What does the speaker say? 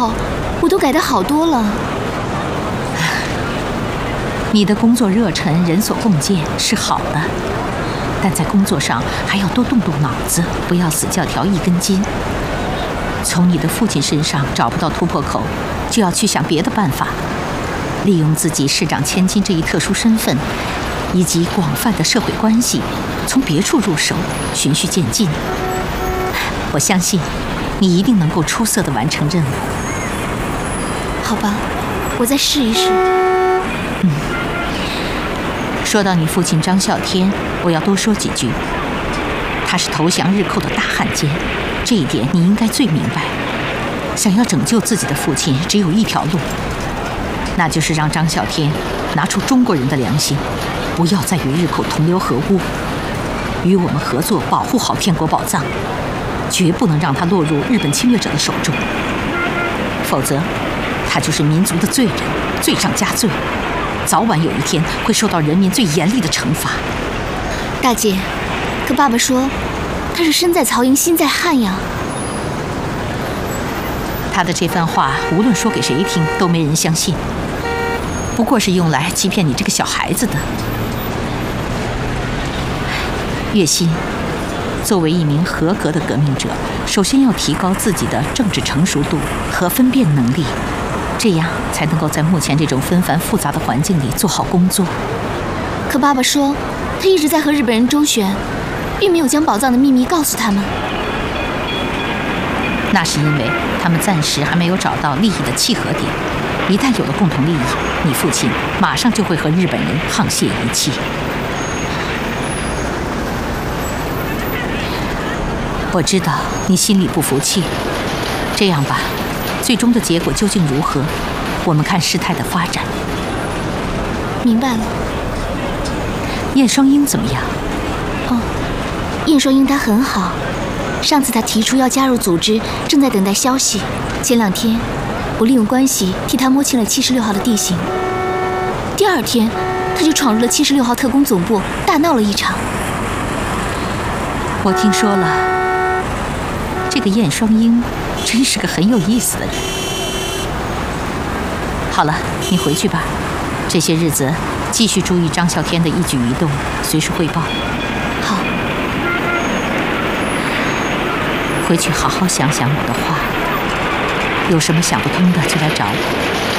候，我都改得好多了。 你的工作热忱人所共见是好的，但在工作上还要多动动脑子，不要死教条一根筋。从你的父亲身上找不到突破口，就要去想别的办法，利用自己市长千金这一特殊身份，以及广泛的社会关系，从别处入手，循序渐进。我相信，你一定能够出色地完成任务。 好吧，我再试一试。 说到你父亲张啸天，我要多说几句。他是投降日寇的大汉奸，这一点你应该最明白。想要拯救自己的父亲，只有一条路，那就是让张啸天拿出中国人的良心，不要再与日寇同流合污，与我们合作，保护好天国宝藏，绝不能让他落入日本侵略者的手中。否则，他就是民族的罪人，罪上加罪。早晚有一天会受到人民最严厉的惩罚。 大姐，可爸爸说他是身在曹营心在汉呀。 他的这番话无论说给谁听都没人相信，不过是用来欺骗你这个小孩子的。月心，作为一名合格的革命者，首先要提高自己的政治成熟度和分辨能力，这样才能够在目前这种纷繁复杂的环境里做好工作。 可爸爸说，他一直在和日本人周旋，并没有将宝藏的秘密告诉他们。 那是因为他们暂时还没有找到利益的契合点，一旦有了共同利益，你父亲马上就会和日本人沆瀣一气。我知道你心里不服气，这样吧，最终的结果究竟如何，我们看事态的发展。 明白了。 燕双英怎么样？ 哦，燕双英她很好。上次她提出要加入组织，正在等待消息。前2天，我利用关系替她摸清了76号的地形。第2天，她就闯入了76号特工总部，大闹了一场。 我听说了，这个燕双英真是个很有意思的人。好了，你回去吧，这些日子继续注意张啸天的一举一动，随时汇报。 好。 回去好好想想我的话，有什么想不通的就来找我。